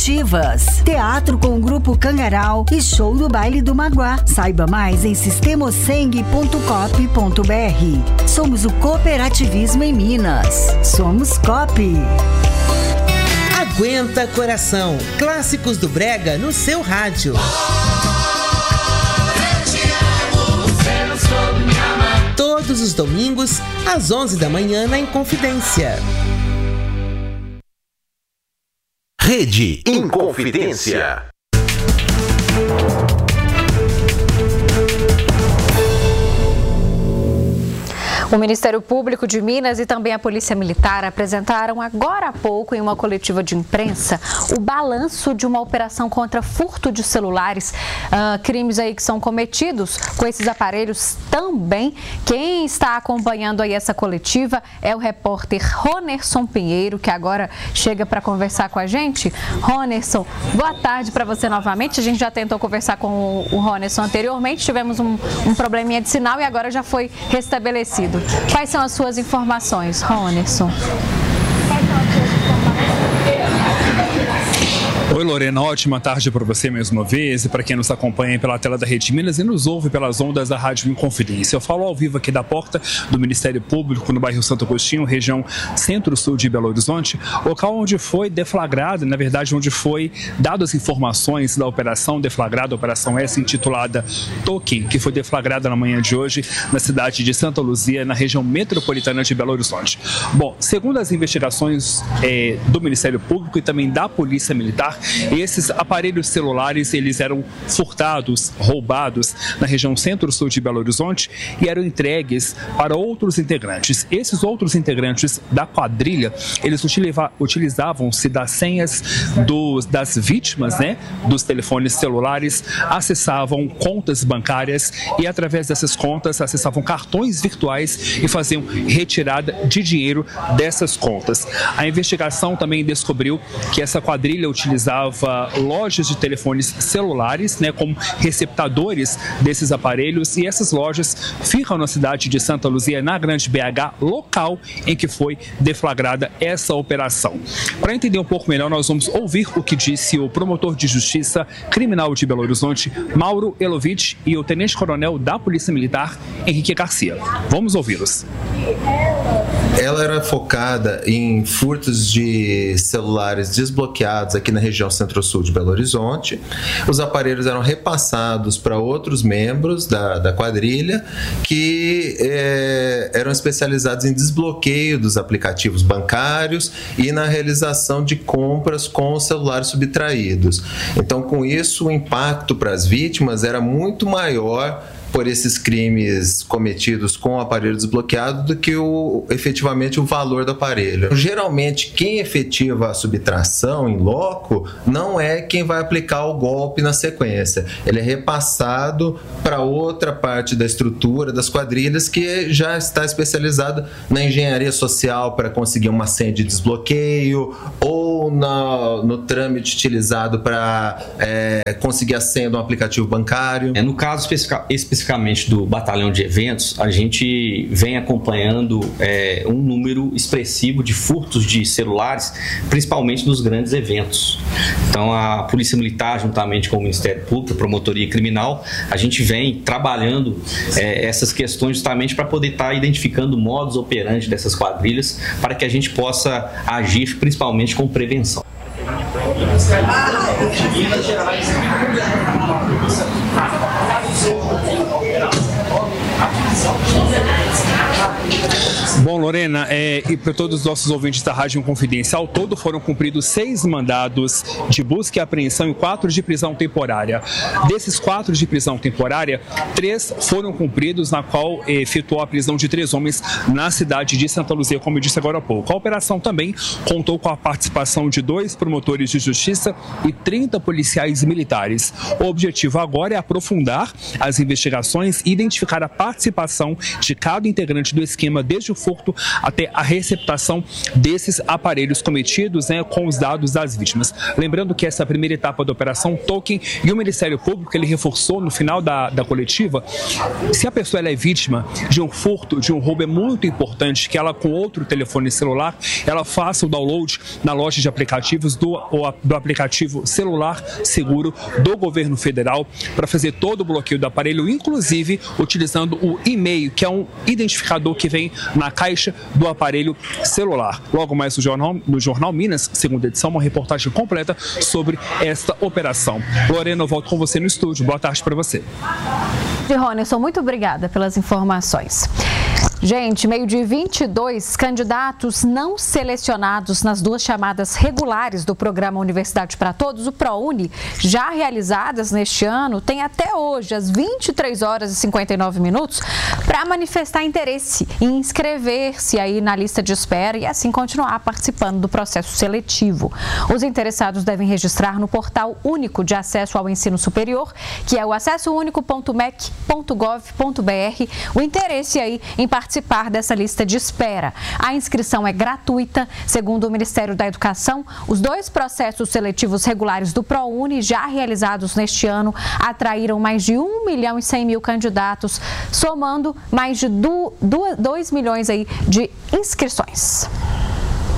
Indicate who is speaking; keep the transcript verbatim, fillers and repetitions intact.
Speaker 1: interativas, teatro com o Grupo Cangaral e show do Baile do Maguá. Saiba mais em sistemoseng ponto coop ponto br. Somos o cooperativismo em Minas. Somos Coop.
Speaker 2: Aguenta Coração, clássicos do Brega no seu rádio. Todos os domingos, às onze da manhã, na Inconfidência.
Speaker 3: Rede Inconfidência.
Speaker 4: O Ministério Público de Minas e também a Polícia Militar apresentaram agora há pouco, em uma coletiva de imprensa, o balanço de uma operação contra furto de celulares, uh, crimes aí que são cometidos com esses aparelhos também. Quem está acompanhando aí essa coletiva é o repórter Ronerson Pinheiro, que agora chega para conversar com a gente. Ronerson, boa tarde para você novamente. A gente já tentou conversar com o Ronerson anteriormente, tivemos um, um probleminha de sinal e agora já foi restabelecido. Quais são as suas informações, Ronerson?
Speaker 5: Oi, Lorena, ótima tarde para você mais uma vez e para quem nos acompanha pela tela da Rede Minas e nos ouve pelas ondas da Rádio Inconfidência. Eu falo ao vivo aqui da porta do Ministério Público no bairro Santo Agostinho, região centro-sul de Belo Horizonte, local onde foi deflagrado, na verdade onde foi dadas informações da operação deflagrada, a operação essa intitulada Token, que foi deflagrada na manhã de hoje na cidade de Santa Luzia, na região metropolitana de Belo Horizonte. Bom, segundo as investigações é, do Ministério Público e também da Polícia Militar, esses aparelhos celulares, eles eram furtados, roubados na região centro-sul de Belo Horizonte e eram entregues para outros integrantes. Esses outros integrantes da quadrilha, eles utilizavam-se das senhas dos, das vítimas, né, dos telefones celulares, acessavam contas bancárias e através dessas contas acessavam cartões virtuais e faziam retirada de dinheiro dessas contas. A investigação também descobriu que essa quadrilha utilizava lojas de telefones celulares, né, como receptadores desses aparelhos, e essas lojas ficam na cidade de Santa Luzia, na Grande B H, local em que foi deflagrada essa operação. Para entender um pouco melhor, nós vamos ouvir o que disse o promotor de Justiça Criminal de Belo Horizonte, Mauro Elovitch, e o tenente-coronel da Polícia Militar, Henrique Garcia. Vamos ouvi-los.
Speaker 6: Ela era focada em furtos de celulares desbloqueados aqui na região centro-sul de Belo Horizonte. Os aparelhos eram repassados para outros membros da, da quadrilha que é, eram especializados em desbloqueio dos aplicativos bancários e na realização de compras com os celulares subtraídos. Então, com isso, o impacto para as vítimas era muito maior por esses crimes cometidos com o aparelho desbloqueado do que o, efetivamente o valor do aparelho. Geralmente, quem efetiva a subtração em loco não é quem vai aplicar o golpe na sequência. Ele é repassado para outra parte da estrutura das quadrilhas que já está especializada na engenharia social para conseguir uma senha de desbloqueio ou no, no trâmite utilizado para é, conseguir a senha de um aplicativo bancário.
Speaker 7: É, no caso especific- especificamente do batalhão de eventos, a gente vem acompanhando é, um número expressivo de furtos de celulares, principalmente nos grandes eventos. Então, a Polícia Militar, juntamente com o Ministério Público, a Promotoria Criminal, a gente vem trabalhando é, essas questões justamente para poder estar tá identificando modus operandi dessas quadrilhas, para que a gente possa agir principalmente com prevenção.
Speaker 5: Bom, Lorena, é, e para todos os nossos ouvintes da Rádio Inconfidência, ao todo foram cumpridos seis mandados de busca e apreensão e quatro de prisão temporária. Desses quatro de prisão temporária, três foram cumpridos, na qual é, efetuou a prisão de três homens na cidade de Santa Luzia, como eu disse agora há pouco. A operação também contou com a participação de dois promotores de justiça e trinta policiais militares. O objetivo agora é aprofundar as investigações e identificar a participação de cada integrante do esquema desde o furto até a receptação desses aparelhos cometidos, né, com os dados das vítimas. Lembrando que essa primeira etapa da Operação Token e o Ministério Público, ele reforçou no final da, da coletiva, se a pessoa ela é vítima de um furto, de um roubo, é muito importante que ela, com outro telefone celular, ela faça o download na loja de aplicativos do, do aplicativo Celular Seguro do Governo Federal para fazer todo o bloqueio do aparelho, inclusive utilizando o e-mail, que é um identificador que vem na caixa do aparelho celular. Logo mais no Jornal, no Jornal Minas, segunda edição, uma reportagem completa sobre esta operação. Lorena, eu volto com você no estúdio. Boa tarde para você.
Speaker 4: Ronilson, muito obrigada pelas informações. Gente, meio de vinte e dois candidatos não selecionados nas duas chamadas regulares do programa Universidade para Todos, o ProUni, já realizadas neste ano, tem até hoje, às vinte e três horas e cinquenta e nove minutos, para manifestar interesse em inscrever-se aí na lista de espera e assim continuar participando do processo seletivo. Os interessados devem registrar no portal único de acesso ao ensino superior, que é o acesso único ponto m e c ponto gov ponto b r, o interesse aí em participar participar dessa lista de espera. A inscrição é gratuita. Segundo o Ministério da Educação, os dois processos seletivos regulares do ProUni, já realizados neste ano, atraíram mais de um milhão e cem mil candidatos, somando mais de dois milhões aí de inscrições.